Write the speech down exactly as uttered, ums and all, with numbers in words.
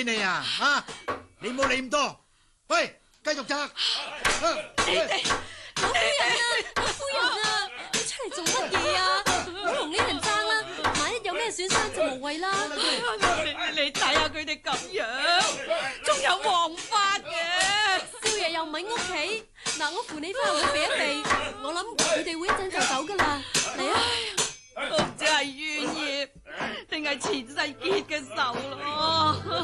俾你啊！啊，你冇理咁多，喂，繼續揸。你哋， 老夫人啊，老夫人啊，你出嚟做乜嘢啊？唔好同呢人爭啦，萬一有咩損傷就無謂啦。 你你睇下佢哋咁樣，仲有黃髮嘅， 少爺又唔喺屋企，嗱，我扶你翻去避一避，我諗佢哋會一陣就走噶啦。嚟啊！ 都唔知係冤孽定係前世結嘅仇咯。